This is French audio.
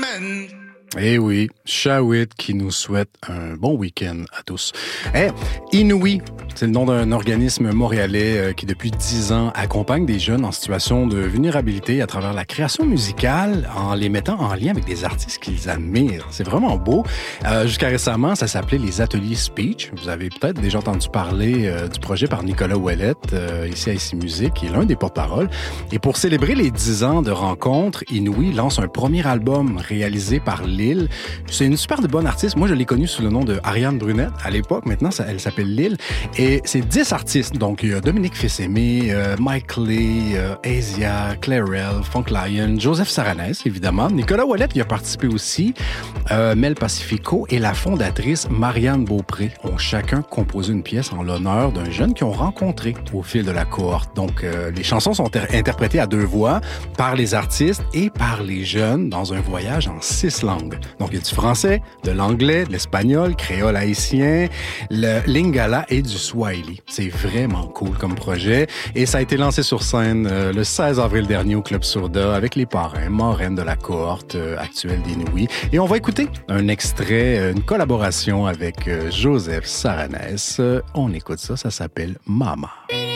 Eh oui, Shawit qui nous souhaite un bon week-end à tous. Inouï, c'est le nom d'un organisme montréalais qui depuis 10 ans accompagne des jeunes en situation de vulnérabilité à travers la création musicale en les mettant en lien avec des artistes qu'ils admirent. C'est vraiment beau. Jusqu'à récemment, ça s'appelait les Ateliers Speech. Vous avez peut-être déjà entendu parler du projet par Nicolas Ouellette, ici à Ici Musique, qui est l'un des porte-paroles. Et pour célébrer les 10 ans de rencontre, Inouï lance un premier album réalisé par Lille. C'est une super de bonne artiste. Moi, je l'ai connue sous le nom de Ariane Brunette à l'époque. Maintenant, elle s'appelle Lille. Et c'est 10 artistes. Donc, il y a Dominique Fils-Aimé, Mike Lee, Asia, Clarel, Funk Lion, Joseph Saranès, évidemment. Nicolas Ouellette y a participé aussi. Mel Pacifico et la fondatrice Marianne Beaupré ont chacun composé une pièce en l'honneur d'un jeune qu'ils ont rencontré au fil de la cohorte. Donc, les chansons sont interprétées à 2 voix par les artistes et par les jeunes dans un voyage en 6 langues. Donc, il y a du français, de l'anglais, de l'espagnol, créole haïtien, le lingala et du swahili. C'est vraiment cool comme projet. Et ça a été lancé sur scène le 16 avril dernier au Club Sourda avec les parrains, marraines de la cohorte actuelle d'Inouï. Et on va écouter un extrait, une collaboration avec Joseph Saranès. On écoute ça, ça s'appelle Mama.